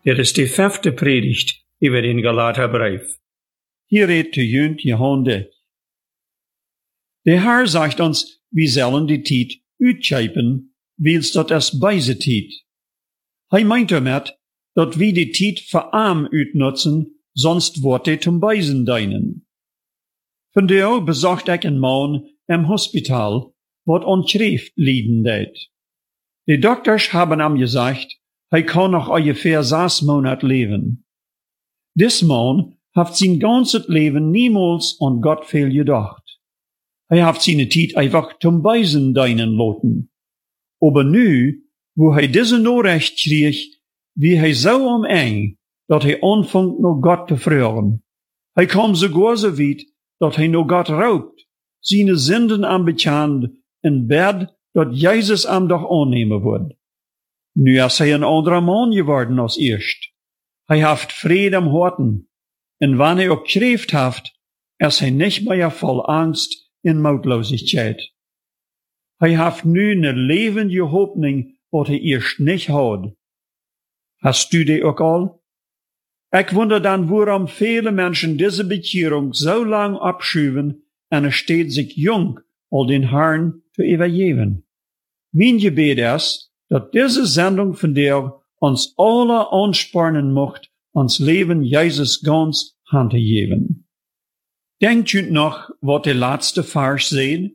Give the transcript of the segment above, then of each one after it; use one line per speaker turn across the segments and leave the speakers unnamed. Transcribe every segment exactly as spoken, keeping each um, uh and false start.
Dit is de vijfde predigt über den Galaterbrief.
Hier redt de junt Johann dit. De Herr sagt uns, wir sollen die Tijd uitschepen, wils dat es beise Tijd. Hij meint damit, dat wir die Tijd für arm uitnutzen, sonst wordt hij zum Beisen dienen. Vandaar bezocht ik een man im Hospital, wat onschrift lieden deed. De dokters haben hem gesagt, hij kan nog ungefähr zes Monate leben. Dis man heeft zijn ganzes Leben niemals an Gott veel gedacht. Hij heeft zijn Tijd einfach zum Beisen dienen lassen. Aber nu, wo hij diese Nachricht kreeg, wie hij zo am eng, dat hij anfangt naar Gott te vragen. Hij kwam sogar so weit, dat hij naar Gott raubt, seine Sünden am bekend, in bed, dat Jezus am doch annehmen wordt. Nu is hij een anderer man geworden als eerst. Hij heeft vrede am Horten, en wanneer hij ook schreeft heeft, is hij niet meer vol angst en moedlosigheid. Hij heeft nu een levende hoopning, wat hij eerst niet had. Hast du die ook al? Ik wonder dan waarom viele Menschen diese Bekehrung so lang abschuwen en er steht sich jung, al den Herrn zu übergeben. Mein Gebet ist, dat diese Sendung von dir uns alle anspornen mocht, ons Leben Jesus ganz hand te geben. Denkt u noch, wat de laatste Vers sagt?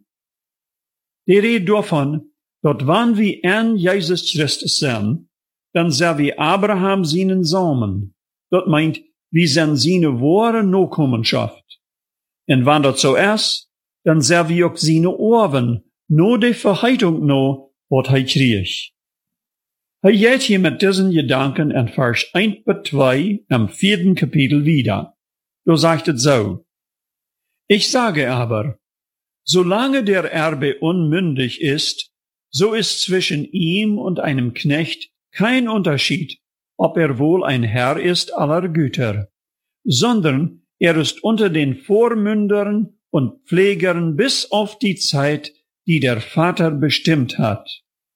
Die redt davon, dat wann wir in Jesus Christus sind, dann sind wir Abraham seinen Samen. Dat meint, wir sind seine wahre Nachkommenschaft. Und wenn das so ist, dann sind wir auch seine Orven, nur die Verheitung noch, wat hij krieg. Hij geht hier mit diesen Gedanken in Vers eins bis zwei im vierten Kapitel wieder. Da sagt es so: Ich sage aber, solange der Erbe unmündig ist, so ist zwischen ihm und einem Knecht kein Unterschied, ob er wohl ein Herr ist aller Güter, sondern er ist unter den Vormündern und Pflegern bis auf die Zeit, die der Vater bestimmt hat.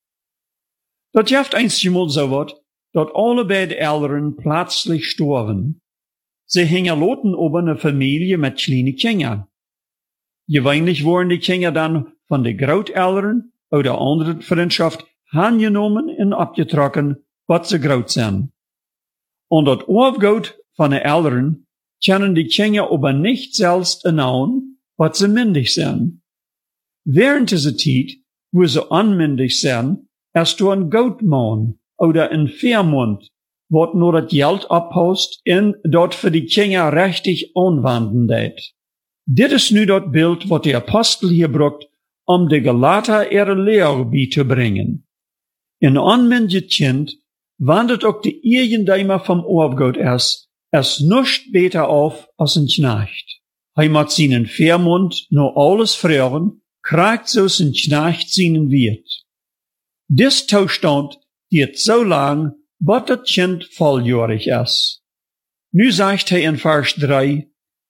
Dat jaft einstmal so wat, dat alle beide Eltern plötzlich storven. Sie hingen loten ober eine Familie mit kleinen Kindern. Gewöhnlich wurden die Kinder dann von den Großeltern oder anderen Freundschaft angenommen und abgetrokken, wat sie groot sind. Und dat Aufgut von den Eltern können die Kinder aber nicht selbst ernauen, wat sie mündig sind. Während dieser Zeit, wo sie unmündig sind, ist du ein Goatmann oder ein Veermund, wat nur das Geld abhaust und dort für die Kinder richtig anwenden det. Dit is nu dat Bild, wat der Apostel hier brucht, um de Galater ihre Lehre beizubringen. Ein unmündiges Kind wandert auch die Irgendeimer vom Aufgut ist, es nuscht beter auf als ein Knecht. Hij mat seinen Veermund nur alles fragen, kriegt so sein Knecht seinen Wirt. Dis Zustand geht so lang, bis das Kind volljährig ist. Nu sagt er in Vers drei,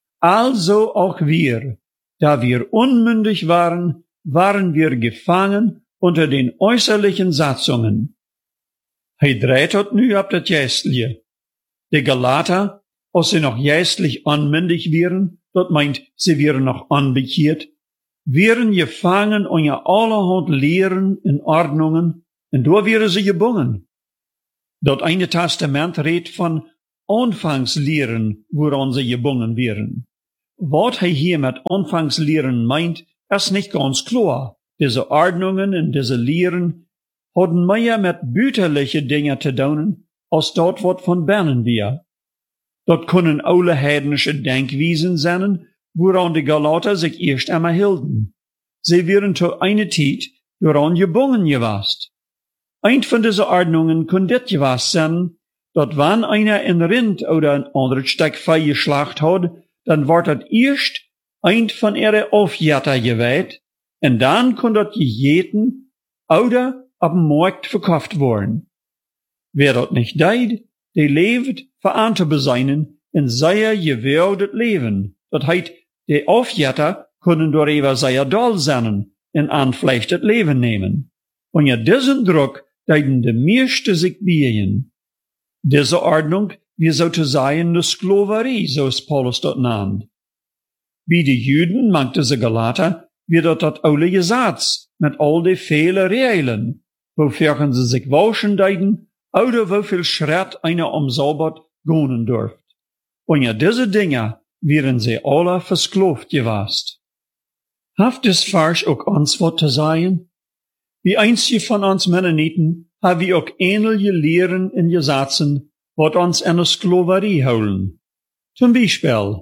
also auch wir, da wir unmündig waren, waren wir gefangen unter den äußerlichen Satzungen. Hij dreht dort nu ab das Geistliche. Die Galater, als sie noch geistlich unmündig wären, das meint, sie wären noch unbekehrt, wären gefangen unter allerhand Lehren und Ordnungen, und da wären sie gebunden. Das eine Testament redt von Anfangslehren, woran sie gebunden wären. Was er hier mit Anfangslehren meint, ist nicht ganz klar. Diese Ordnungen und diese Lehren hatten mehr mit büterliche Dinge zu tun, als dort was von Bernen wir. Dort können alle heidnische Denkwiesen sein, woran die Galater sich erst einmal hielten. Sie wären zu einer Zeit daran gebunden gewesen. Ein von diesen Ordnungen kann dit gewesen sein, dass wenn einer ein Rind oder ein anderes Stück Vieh geschlacht hat, dann wird das erst ein von ihre Aufjäter geweiht, und dann kann das gegeten oder auf dem Markt verkauft worden. Wer das nicht deid, der lebt für andere beseinen in seiner gewählten Leben. Das heißt, die Aufjäter können darüber sehr doll sein und anflechtet Leben nehmen. Und ja diesen Druck deiden de meeste sich bijen. Diese Ordnung wie sozusagen eine Sklaverei, so ist Paulus dort nannt. Wie die Juden mag diese Galater wie dort das oude Gesetz mit all die vielen Regeln, wofür sie sich waschen deuten, oder wofür Schritt einer am Sabbat gehen dürft. Und ja, diese Dinge wären sie alle versklavt gewesen. Haft es Vers auch uns was zu sagen? Wie einzige von uns Mennoniten haben wir auch ähnliche Lehren in Gesetzen, was uns eine Sklaverei holen. Zum Beispiel,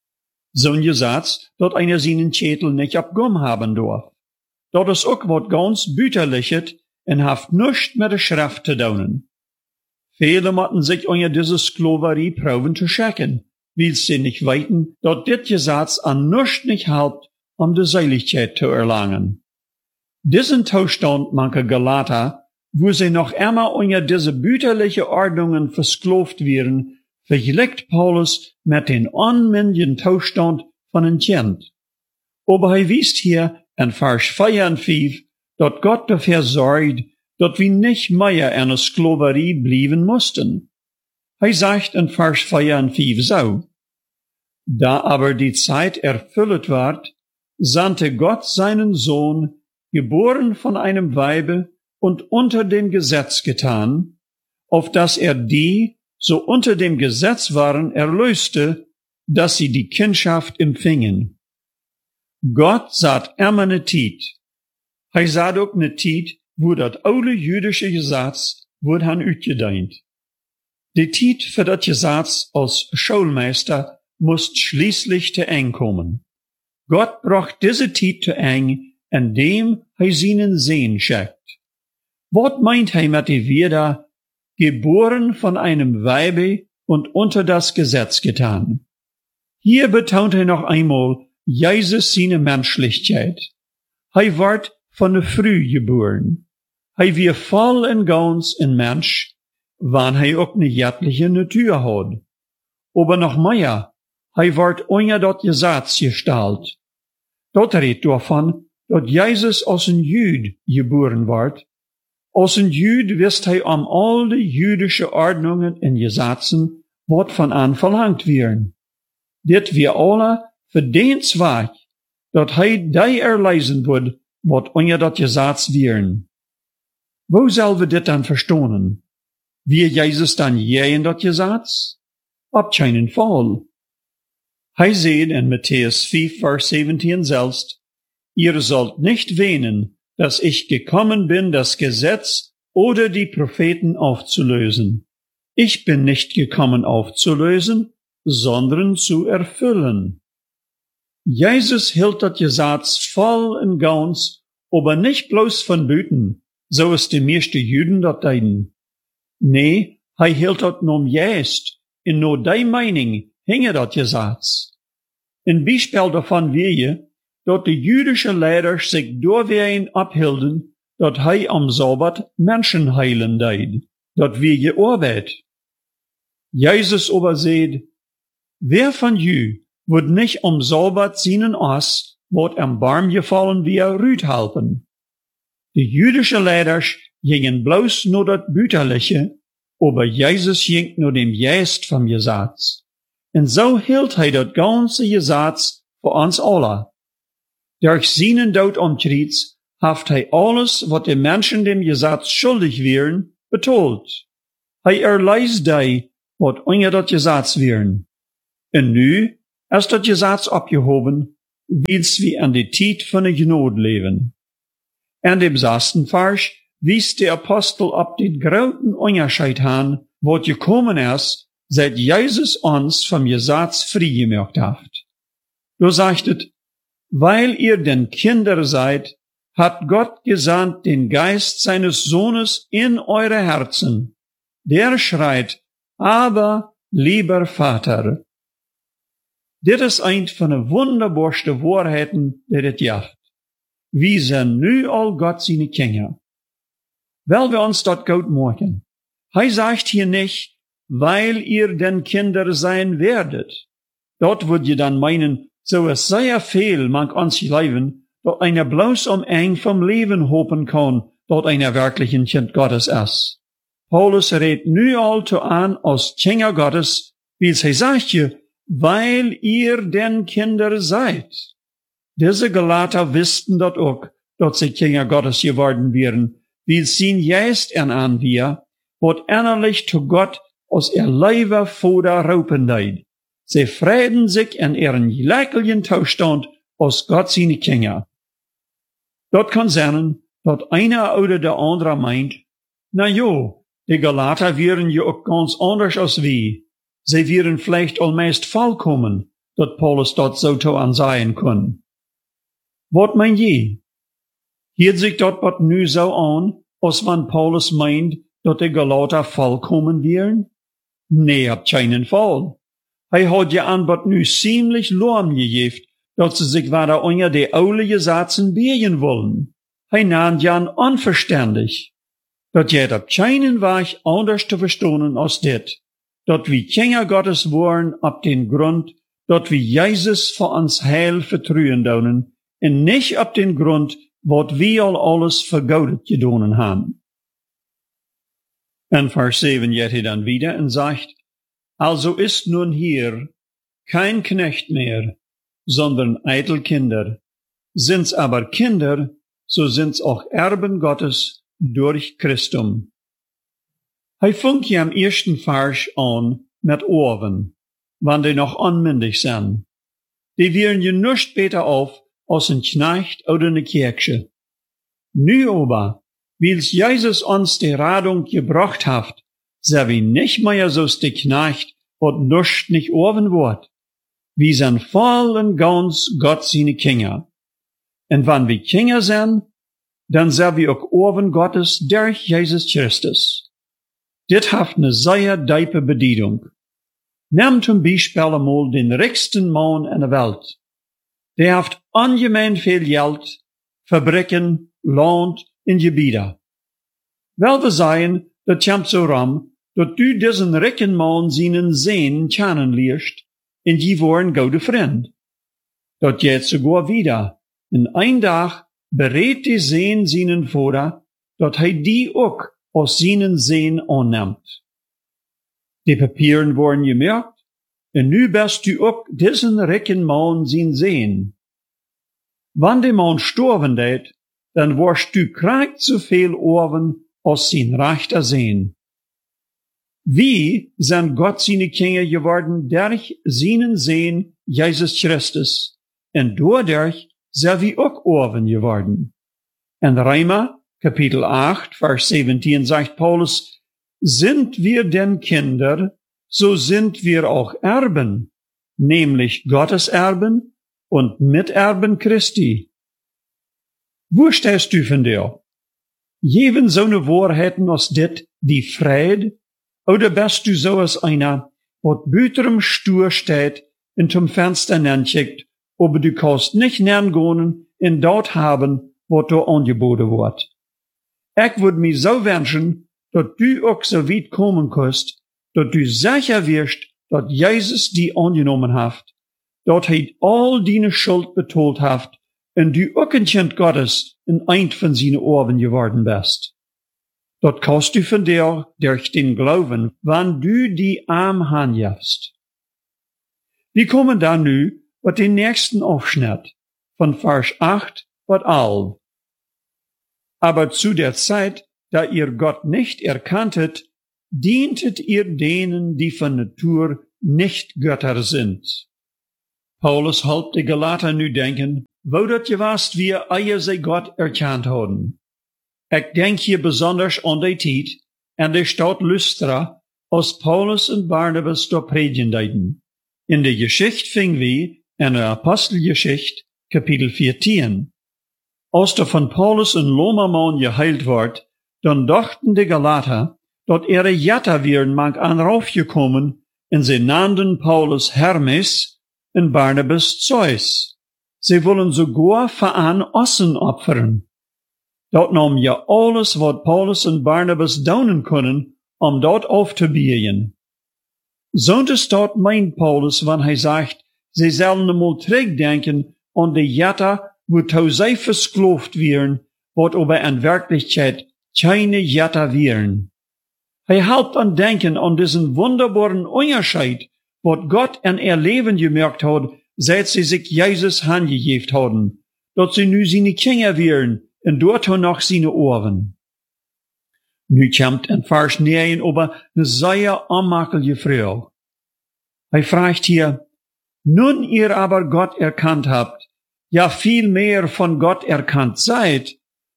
so ein Gesetz, dass einer seinen Schädel nicht abgum haben darf. Das ist auch was ganz Büterliches und haft nichts mit der Schrift zu tun. Viele mochten sich unter diese Sklaverei proben zu checken, weil sie nicht weiten, dass dit Gesetz an nichts nicht helpt, um die Seiligkeit zu erlangen. Diesen Zustand manche Galater, wo sie noch immer unter diese büterliche Ordnungen versklavt werden, vergleicht Paulus mit den unmündigen Zustand von einem Kind. Aber er wies hier in Vers vier und fünf, dass Gott dafür sorgt, dass wir nicht mehr in der Sklaverei blieben mussten. Er sagt in Vers vier und fünf so: Da aber die Zeit erfüllt ward, sandte Gott seinen Sohn, geboren von einem Weibe und unter dem Gesetz getan, auf dass er die, so unter dem Gesetz waren, erlöste, dass sie die Kindschaft empfingen. Gott sagt immer ne Tiet. Er sagt auch ne Tiet, wo das oude jüdische Gesetz wurde han uitgedeint. Die Tiet für das Gesetz als Schulmeister muss schließlich zu eng kommen. Gott bracht diese Tiet zu eng, indem er seinen Sehn schickt. Was meint er mit die Veda, geboren von einem Weibe und unter das Gesetz getan? Hier betont er noch einmal Jesus seine Menschlichkeit. Er ward von der Früh geboren. Er wir voll und ganz ein Mensch, wann er auch eine göttliche Natur hat. Aber noch mehr, er ward unter das Gesetz gestellt. Dort redet davon, dass Jesus als ein Jüd geboren ward. Als ein Jüd wisst er um all die jüdische Ordnungen und Gesetzen, wat von an verlangt werden. Dit wir alle für den Zweck, dass er die erleisen wird, wat unter das Gesetz werden. Wo soll wir dit dann verstehen? Wie Jesus dann je in das Gesetz? Ab keinen Fall. Er sagt in Matthäus fünf, Vers siebzehn selbst: Ihr sollt nicht wähnen, dass ich gekommen bin, das Gesetz oder die Propheten aufzulösen. Ich bin nicht gekommen aufzulösen, sondern zu erfüllen. Jesus hielt das Gesetz voll und ganz, aber nicht bloß von Büten, so ist die meiste Juden dort deuten. Nee, er hielt das nur jetzt, in nur die Meinung hinge das Gesetz. Ein Beispiel davon wäre, dass die jüdische Lehrer sich durchwein abhielten, dass er am Sabbat Menschen heilen deid, dass wir gearbeit. Jesus aber sagt, wer von jü wird nicht am Sabbat seinen Ass, wat am Baum gefallen wie er rüt halten. Die jüdische Lehrer gingen bloß nur das Büterliche, aber Jesus ging nur dem Geist vom Gesetz. Und so hielt er das ganze Gesetz für uns alle. Durch seinen Tod am Kreuz haft er alles, was die Menschen dem Gesetz schuldig wären, betont. Er erleist die, was unter das Gesetz wären. Und nu ist das Gesetz abgehoben, wils wie an die Zeit von der Gnade leben. In dem sechsten Vers wies der Apostel ab den großen Unterschied an, was gekommen ist, seit Jesus uns vom Gesetz freigemacht hat. Du sagtet, weil ihr denn Kinder seid, hat Gott gesandt den Geist seines Sohnes in eure Herzen. Der schreit, aber lieber Vater. Dit ist ein von den wunderbarsten Wahrheiten, die dit jacht. Wir sind nu all Gott seine Kinder. Weil wir uns dort gut machen. Er sagt hier nicht, weil ihr denn Kinder sein werdet. Dort würd ihr dann meinen, so es sehr viel mag uns leben, dass einer bloß um eng vom Leben hoffen kann, dort einer wirklich ein Kind Gottes ist. Paulus redt nu al zu an als Kinder Gottes, wie es sagt je, weil ihr denn Kinder seid. Diese Galater wussten dort auch, dass sie Kinder Gottes geworden wären, wie es sie jetzt en an wir, wat innerlich zu Gott aus ihr Leiber Vater raupen deid. Sie freuden sich in ihren gleichen Zustand aus Gott seine Kinder. Dort kann sein, dass einer oder der andere meint, na jo, die Galater wären ja auch ganz anders als wir. Sie wären vielleicht allmeist vollkommen, dass Paulus dort so zu ansehen kann. Wat meint je? Hielt sich dort wat nu so an, als wenn Paulus meint, dass die Galater vollkommen wären? Nee, ab keinen Fall. Hij hat ja an wat nu ziemlich Lärm gegeben, dass sie sich weiter unter die aule Gesetzen biegen wollen. Hij nannt ja an unverständlich. Dat jet ab keinen Weg anders zu verstehen als dit. Dat wir Kinder Gottes waren ab den Grund, dat wir Jesus für uns Heil vertrauen daunen, und nicht ab den Grund, wat wir all alles vergeudet gedonen haben. In Vers sieben geht er dann wieder und sagt, also ist nun hier kein Knecht mehr, sondern eitel Kinder. Sind's aber Kinder, so sind's auch Erben Gottes durch Christum. Hij fängt ja am ersten Vers an mit Orven, wann die noch unmündig sind. Die wären ja nicht später auf als ein Knecht oder eine Kirche. Nu aber, weil's Jesus uns die Radung gebracht hat, sei wie nicht mehr so die Knecht, wat nicht nicht Orven wird. Wir sind voll und ganz Gott seine Kinder. Und wenn wir Kinder sind, dann sind wir auch Orven Gottes durch Jesus Christus. Dit haft eine sehr diepe Bedienung. Nimm zum Beispiel einmal den reichsten Mann in der Welt. Der haft ungemein viel Geld, Fabriken, Land und Gebiete. Wel we sagen, dat kommt so rum, dat du diesen reichen Mann seinen Sehn kennenlernst, und die waren gute Freund. Dat geht sogar wieder. In ein Tag berät die Sehn seinen Vater, dat hij die auch aus seinen Sehn annimmt. Die Papieren wurden gemerkt, und nu bist du auch diesen reichen Mann sein Sehn. Wann der Mann sterben det, dann warst du krieg zu viel Orven aus sein rechter Sehn. Wie sind Gott seine Kinder geworden durch seinen Sehn Jesus Christus, und dadurch sind wir auch Orven geworden. In Römer Kapitel acht, Vers siebzehn sagt Paulus, sind wir denn Kinder, so sind wir auch Erben, nämlich Gottes Erben und Miterben Christi. Wo stehst du von dir? Jeven so ne Wahrheiten als dit, die Fried, oder bist du so als einer, wat büterem Stuhr steht und zum Fenster nenschickt, aber du kannst nicht nerngehen und dort haben, wat du angeboten wird. Ich würd mir so wünschen, dass du auch so weit kommen kannst, dass du sicher wirst, dass Jesus die angenommen hat, dass er all deine Schuld betont hat, und du auch ein Kind Gottes in ein von seinen Orben geworden bist. Das kannst du von dir durch den Glauben, wann du die Arm handjährst. Wir kommen dann nu mit den nächsten Aufschnitt, von Vers acht bis elf. Aber zu der Zeit, da ihr Gott nicht erkanntet, dientet ihr denen, die von Natur nicht Götter sind. Paulus halb die Galater nu denken, wo dat je was wir eie sie Gott erkannt haben. Ich denk hier besonders an die Zeit, an der Stadt Lystra, als Paulus und Barnabas dort predigen deuten. In der Geschichte fing wir in der Apostelgeschichte, Kapitel vierzehn. Als der von Paulus und Lomaman geheilt ward, dann dachten die Galater, dat ihre Jatter wären mag an raufgekommen, und sie nannten Paulus Hermes und Barnabas Zeus. Sie wollen sogar für an Ossen opfern. Dort nahm ja alles, wat Paulus und Barnabas daunen können, um dort aufzubiegen. Sonntag dort meint Paulus, wenn er sagt, sie sollen einmal zurückdenken an die Jatter, wo tau sie versklavt wären, wat aber in Wirklichkeit keine Jatter wären. Hij helpt an denken an diesen wunderbaren Unterschied, wat Gott in ihr Leben gemerkt hat, seit sie sich Jesus handgegeben haben, dat sie nu seine Kinder wären und dort noch seine Ohren. Nu kommt in Vers neun aber eine sehr unmakelige Frage. Er fragt hier, nun ihr aber Gott erkannt habt, ja viel mehr von Gott erkannt seid,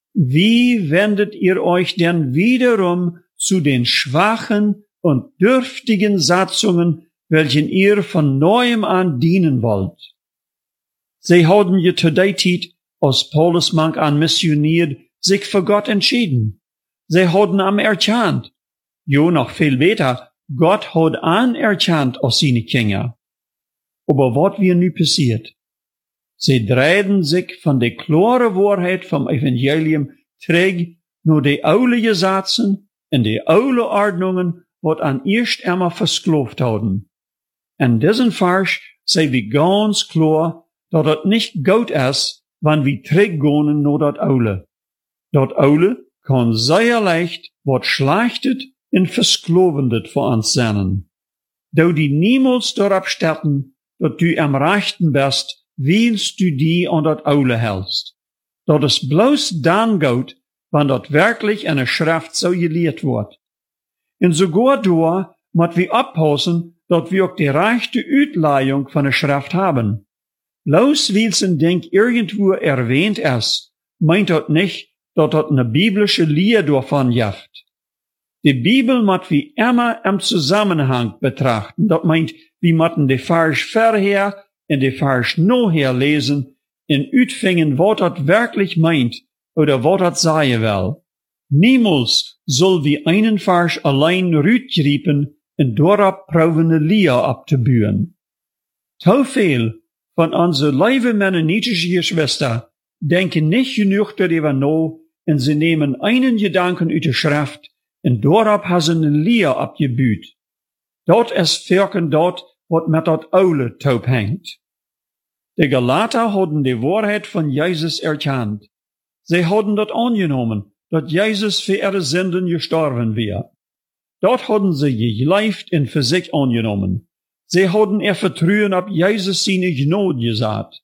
wie wendet ihr euch denn wiederum zu den schwachen und dürftigen Satzungen, welchen ihr von neuem an dienen wollt? Sie haben je zu der Zeit, als Paulus mank an missioniert, sich für Gott entschieden. Sie haben am erkannt. Jo, noch viel weiter, Gott hat anerkannt als seine Kinder. Aber was wir nu passiert? Sie drehen sich von der klare Wahrheit vom Evangelium träg nur die oude Gesetzen und die oude Ordnungen, wat an erst einmal versklavt haben. In diesen Vers sei wir ganz klar, dass es nicht gut ist, wenn wir zurückgehen nur das oude. Das oude kann sehr leicht wat schlechtet und versklovendet für uns sein. Da die niemals darauf stellen, dass du am rechten bist, willst du die an dat oude hältst. Dat es bloß dann gut, wenn dat wirklich in der Schrift so gelehrt wird. Und sogar da, mat wir abpassen, dat wir auch die rechte Utleihung von der Schrift haben. Bloß weil's ein Ding irgendwo erwähnt ist, meint dat nicht, dat dat eine biblische Lehre davon jaft. Die Bibel mat wir immer im Zusammenhang betrachten. Dat meint, wir matten die Vers vorher in die Vers nachher lesen, in uitvingen wat dat wirklich meint, oder wat dat sagen will. Niemals soll wie einen Vers allein rütgriepen und darauf proben eine Lehre abzubühen. Zu viel von unseren lieben mennonitischen Geschwister denken nicht genug darüber nach, und sie nehmen einen Gedanken aus der Schrift und darauf haben sie eine Lehre abgebüht. Dort ist wirken dort, wat met dat oude taub hängt. Die Galater hadden die Wahrheit von Jesus erkannt. Sie hadden dat angenommen, dat Jesus für ihre Sünden gestorben wäre. Dort hadden sie gelebt und für sich angenommen. Sie hadden ihr Vertrauen ab Jesus seine Gnade gesagt.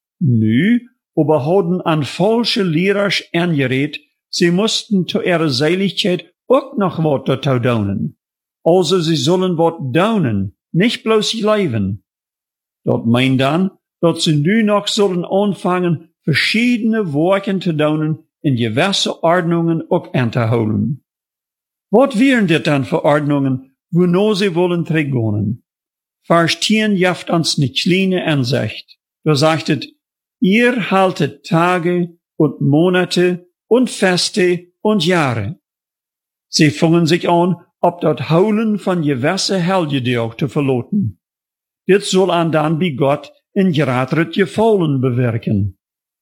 Nu, aber hadden an falsche Lehrer angerät, sie mussten zu ihrer Seligkeit auch noch wat dazu daunen. Also sie sollen wat daunen, nicht bloß leben. Dort meint dann, dass sie nu noch sollen anfangen, verschiedene Worte zu daunen in gewisse Ordnungen auch anzuholen. Was wären das dann für Ordnungen, wo sie wollen träggonen? Vers zehn jaft uns ne kleine Ansicht. Da sagt es, ihr haltet Tage und Monate und Feste und Jahre. Sie fangen sich an, ob das Holen von gewisse Helgedeog zu verloten. Dit soll an dann bei Gott in geradret Gefallen bewirken.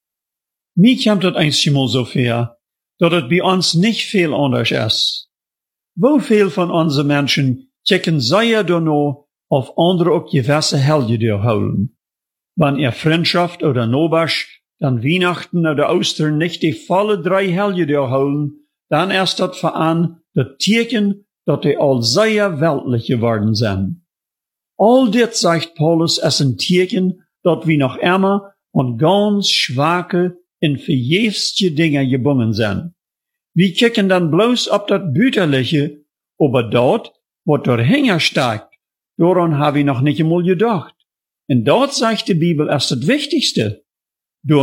Mir kommt das einmal so fair, dass es bei uns nicht viel anders ist. Wo viel von unseren Menschen checken sehr danach, auf andere auch gewisse Helgedeog holen. Wenn ihr Freundschaft oder Nobasch, dann Weihnachten oder Ostern nicht die volle drei Helgedeog holen, dann ist das für an das Teken, dass die all sehr weltlich geworden sind. All dit, sagt Paulus, ist ein Teken, dass wir noch immer und ganz schwache und verjefste Dinge gebunden sind. Wir kicken dann bloß ob das Büterliche, aber dort, wo der Hänger steigt, daran habe ich noch nicht einmal gedacht. Und dort, sagt die Bibel, ist das Wichtigste.